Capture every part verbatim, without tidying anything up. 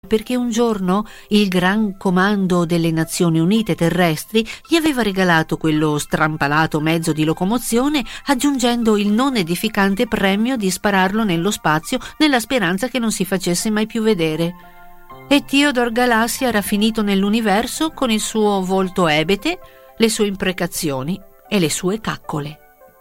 perché un giorno il Gran Comando delle Nazioni Unite Terrestri gli aveva regalato quello strampalato mezzo di locomozione, aggiungendo il non edificante premio di spararlo nello spazio nella speranza che non si facesse mai più vedere. E Theodore Galassia era finito nell'universo con il suo volto ebete, le sue imprecazioni e le sue caccole.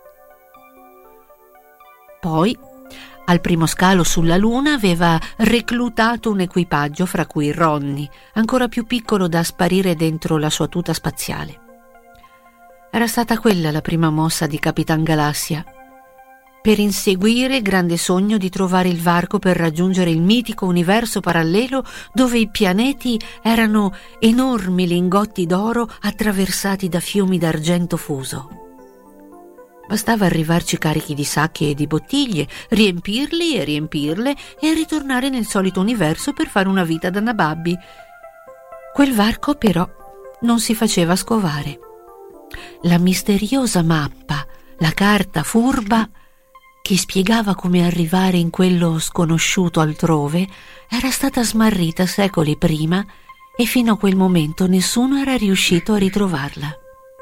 Poi, al primo scalo sulla Luna, aveva reclutato un equipaggio, fra cui Ronnie, ancora più piccolo da sparire dentro la sua tuta spaziale. Era stata quella la prima mossa di Capitan Galassia, per inseguire il grande sogno di trovare il varco per raggiungere il mitico universo parallelo dove i pianeti erano enormi lingotti d'oro attraversati da fiumi d'argento fuso. Bastava arrivarci carichi di sacchi e di bottiglie, riempirli e riempirle e ritornare nel solito universo per fare una vita da nababbi. Quel varco però non si faceva scovare. La misteriosa mappa, la carta furba che spiegava come arrivare in quello sconosciuto altrove, era stata smarrita secoli prima e fino a quel momento nessuno era riuscito a ritrovarla.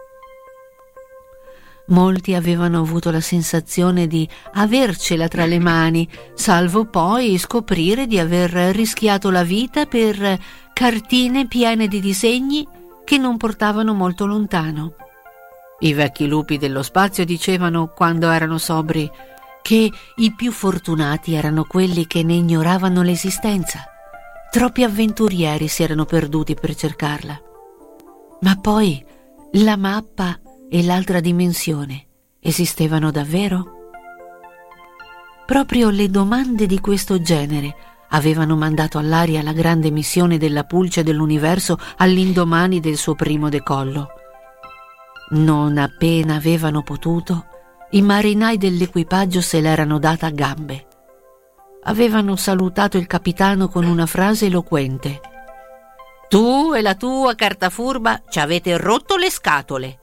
Molti avevano avuto la sensazione di avercela tra le mani, salvo poi scoprire di aver rischiato la vita per cartine piene di disegni che non portavano molto lontano. I vecchi lupi dello spazio dicevano, quando erano sobri, che i più fortunati erano quelli che ne ignoravano l'esistenza. Troppi avventurieri si erano perduti per cercarla. Ma poi la mappa e l'altra dimensione esistevano davvero? Proprio le domande di questo genere avevano mandato all'aria la grande missione della pulce dell'universo all'indomani del suo primo decollo. Non appena avevano potuto, i marinai dell'equipaggio se l'erano data a gambe. Avevano salutato il capitano con una frase eloquente: «Tu e la tua carta furba ci avete rotto le scatole!»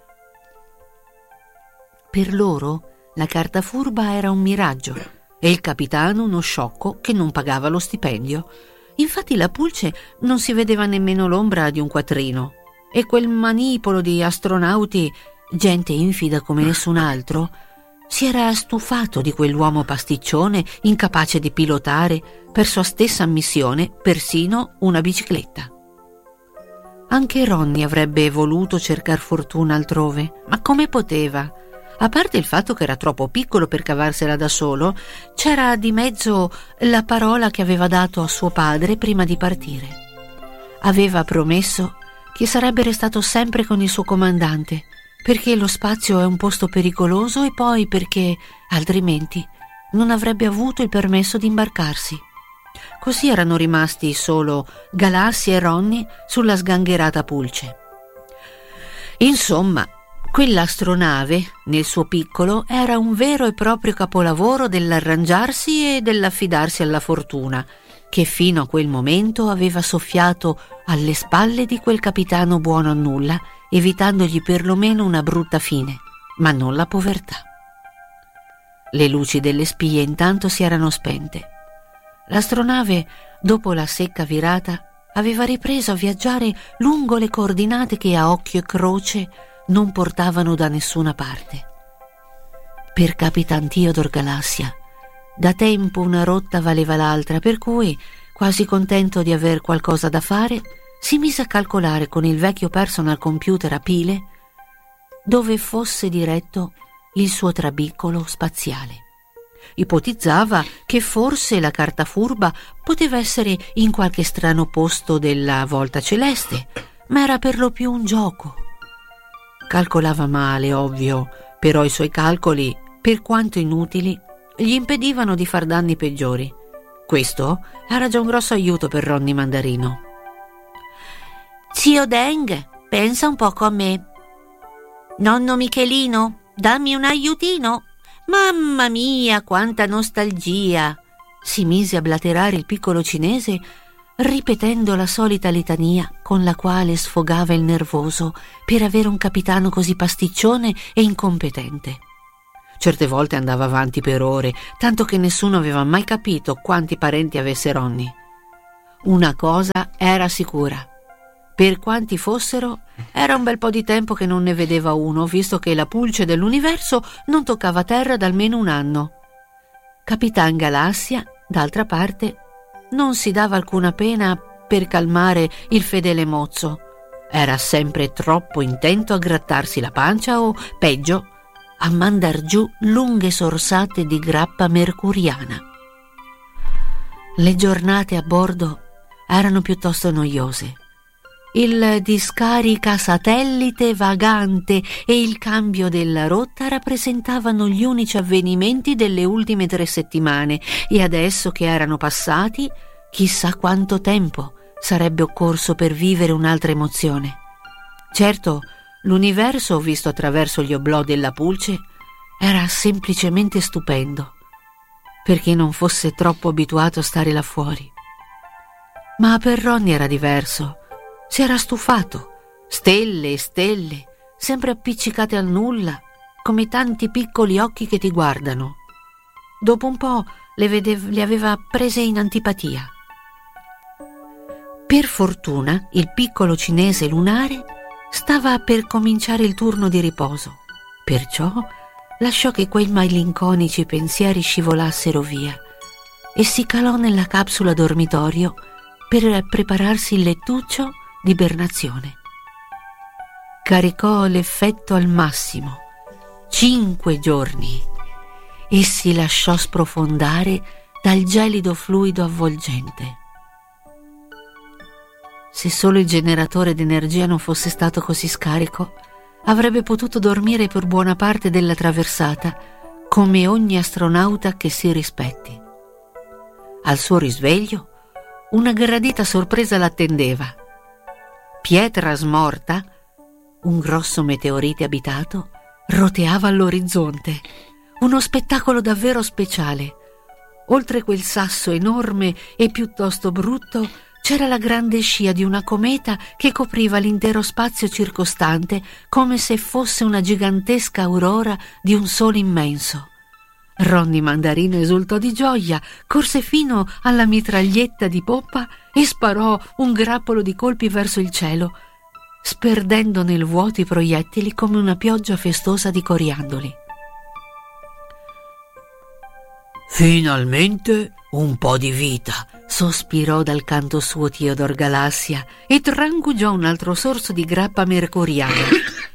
Per loro la carta furba era un miraggio e il capitano uno sciocco che non pagava lo stipendio. Infatti la pulce non si vedeva nemmeno l'ombra di un quattrino e quel manipolo di astronauti, gente infida come nessun altro, si era stufato di quell'uomo pasticcione incapace di pilotare per sua stessa ammissione persino una bicicletta. Anche Ronnie avrebbe voluto cercar fortuna altrove, ma come poteva? A parte il fatto che era troppo piccolo per cavarsela da solo, c'era di mezzo la parola che aveva dato a suo padre prima di partire. Aveva promesso che sarebbe restato sempre con il suo comandante, perché lo spazio è un posto pericoloso e poi perché, altrimenti, non avrebbe avuto il permesso di imbarcarsi. Così erano rimasti solo Galassia e Ronnie sulla sgangherata pulce. Insomma, quell'astronave, nel suo piccolo, era un vero e proprio capolavoro dell'arrangiarsi e dell'affidarsi alla fortuna, che fino a quel momento aveva soffiato alle spalle di quel capitano buono a nulla, evitandogli perlomeno una brutta fine, ma non la povertà. Le luci delle spie intanto si erano spente. L'astronave, dopo la secca virata, aveva ripreso a viaggiare lungo le coordinate che a occhio e croce non portavano da nessuna parte. Per Capitan Theodore Galassia, da tempo una rotta valeva l'altra, per cui, quasi contento di aver qualcosa da fare, si mise a calcolare con il vecchio personal computer a pile dove fosse diretto il suo trabicolo spaziale. Ipotizzava che forse la carta furba poteva essere in qualche strano posto della volta celeste, ma era per lo più un gioco. Calcolava male, ovvio, però i suoi calcoli, per quanto inutili, gli impedivano di far danni peggiori. Questo era già un grosso aiuto per Ronnie Mandarino. «Zio Deng, pensa un poco a me. Nonno Michelino, dammi un aiutino. Mamma mia, quanta nostalgia!» si mise a blaterare il piccolo cinese, ripetendo la solita litania con la quale sfogava il nervoso per avere un capitano così pasticcione e incompetente. Certe volte andava avanti per ore, tanto che nessuno aveva mai capito quanti parenti avesse Ronnie. Una cosa era sicura: per quanti fossero, era un bel po' di tempo che non ne vedeva uno, visto che la pulce dell'universo non toccava terra da almeno un anno. Capitan Galassia, d'altra parte, non si dava alcuna pena per calmare il fedele mozzo. Era sempre troppo intento a grattarsi la pancia o, peggio, a mandar giù lunghe sorsate di grappa mercuriana. Le giornate a bordo erano piuttosto noiose. Il discarica satellite vagante e il cambio della rotta rappresentavano gli unici avvenimenti delle ultime tre settimane, e adesso che erano passati, chissà quanto tempo sarebbe occorso per vivere un'altra emozione. Certo, l'universo, visto attraverso gli oblò della pulce, era semplicemente stupendo, per chi non fosse troppo abituato a stare là fuori. Ma per Ronny era diverso. Si era stufato. Stelle e stelle, sempre appiccicate al nulla, come tanti piccoli occhi che ti guardano. Dopo un po' le, vedev- le aveva prese in antipatia. Per fortuna, il piccolo cinese lunare stava per cominciare il turno di riposo. Perciò lasciò che quei malinconici pensieri scivolassero via e si calò nella capsula dormitorio per prepararsi il lettuccio d'ibernazione. Caricò l'effetto al massimo, cinque giorni, e si lasciò sprofondare dal gelido fluido avvolgente. Se solo il generatore d'energia non fosse stato così scarico, avrebbe potuto dormire per buona parte della traversata, come ogni astronauta che si rispetti. Al suo risveglio, una gradita sorpresa l'attendeva. Pietra smorta, un grosso meteorite abitato, roteava all'orizzonte. Uno spettacolo davvero speciale. Oltre quel sasso enorme e piuttosto brutto, c'era la grande scia di una cometa che copriva l'intero spazio circostante come se fosse una gigantesca aurora di un sole immenso. Ronny Mandarino esultò di gioia, corse fino alla mitraglietta di poppa e sparò un grappolo di colpi verso il cielo, sperdendo nel vuoto i proiettili come una pioggia festosa di coriandoli. Finalmente un po' di vita, sospirò dal canto suo Theodor Galassia e trangugiò un altro sorso di grappa mercuriana.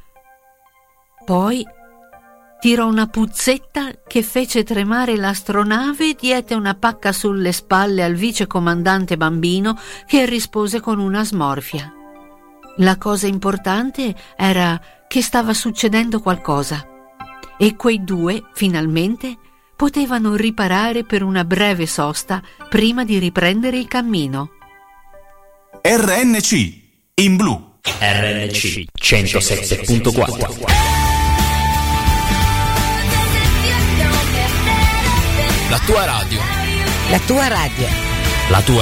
Poi tirò una puzzetta che fece tremare l'astronave e diede una pacca sulle spalle al vicecomandante bambino, che rispose con una smorfia. La cosa importante era che stava succedendo qualcosa e quei due, finalmente, potevano riparare per una breve sosta prima di riprendere il cammino. R N C in blu. R N C centosette virgola quattro. La tua radio. La tua radio. La tua